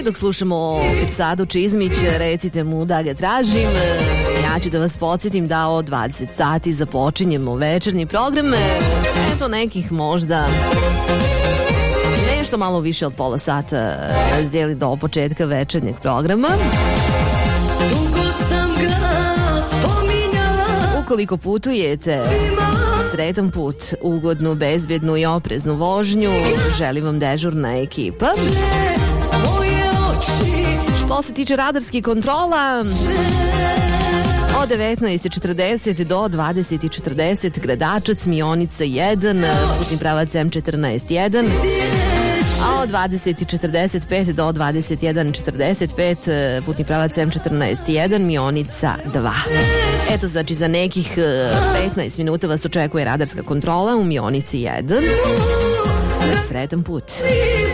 dok slušamo Sadu Čizmić, recite mu da ga tražim. Ja ću da vas podsjetim da od 20 sati započinjemo večernji program. Eto nekih možda nešto malo više od pola sata razdijeli do početka večernjeg programa. Dugo sam ga spominjala. Ukoliko putujete, sretan put, ugodnu, bezbjednu i opreznu vožnju. Želim vam dežurna ekipa. Što se tiče radarskih kontrola, od 19.40 do 20.40 Gradačac, Mionica 1, putni pravac M14-1, a od 20.45 do 21.45 putni pravac M14-1, Mionica 2. Eto, znači za nekih 15 minuta vas očekuje radarska kontrola u Mionici 1. Sretan put.